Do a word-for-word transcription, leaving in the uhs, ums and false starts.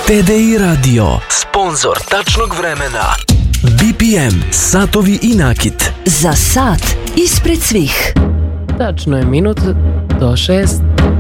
T D I Radio, sponzor tačnog vremena. B P M, satovi i nakit. Za sat ispred svih. Tačno je minut do šest.